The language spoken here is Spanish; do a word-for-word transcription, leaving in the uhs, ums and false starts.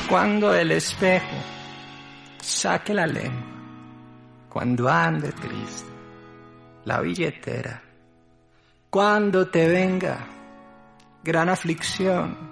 Cuando el espejo saque la lengua, cuando ande triste la billetera, cuando te venga gran aflicción,